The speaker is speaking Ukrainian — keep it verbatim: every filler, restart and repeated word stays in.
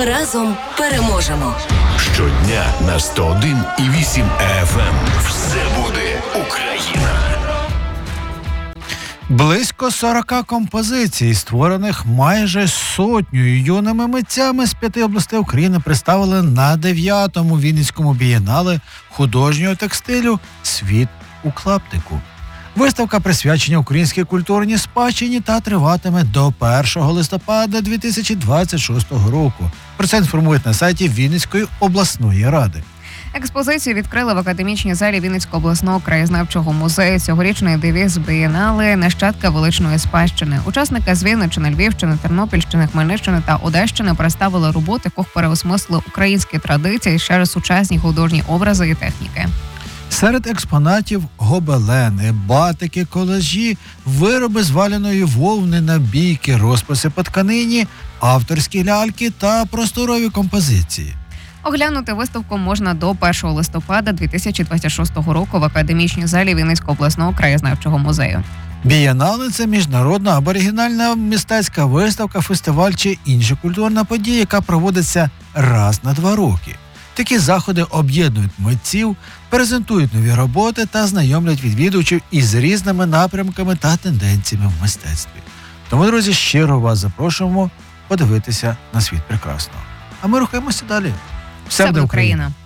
Разом переможемо. Щодня на сто один і вісім еф ем. Все буде Україна. Близько сорока композицій, створених майже сотнею юними митцями з п'яти областей України, представили на дев'ятому Вінницькому бієнале художнього текстилю «Світ у клаптику». Виставка присвячена українській культурній спадщині та триватиме до першого листопада дві тисячі двадцять шостого року. Про це інформують на сайті Вінницької обласної ради. Експозицію відкрили в академічній залі Вінницького обласного краєзнавчого музею. Цьогорічний девіз бієнале «Нащадка величної спадщини». Учасники з Вінниччини, Львівщини, Тернопільщини, Хмельниччини та Одещини представили роботи, яких переосмислили українські традиції через сучасні художні образи і техніки. Серед експонатів гобелени, батики, колажі, вироби з валяної вовни, набійки, розписи по тканині, авторські ляльки та просторові композиції. Оглянути виставку можна до першого листопада дві тисячі двадцять шостого року в академічній залі Вінницького обласного краєзнавчого музею. Бієнале – це міжнародна або оригінальна мистецька виставка, фестиваль чи інша культурна подія, яка проводиться раз на два роки. Такі заходи об'єднують митців, презентують нові роботи та знайомлять відвідувачів із різними напрямками та тенденціями в мистецтві. Тому, друзі, щиро вас запрошуємо подивитися на світ прекрасного. А ми рухаємося далі. Все буде Україна!